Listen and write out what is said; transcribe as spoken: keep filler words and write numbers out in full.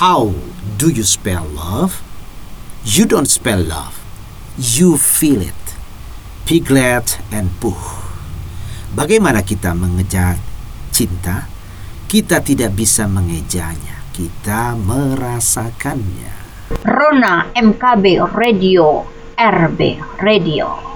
How do you spell love? You don't spell love. You feel it. Piglet and Pooh. Bagaimana kita mengejar cinta? Kita tidak bisa mengejanya. Kita merasakannya. Rona M K B Radio, R B Radio.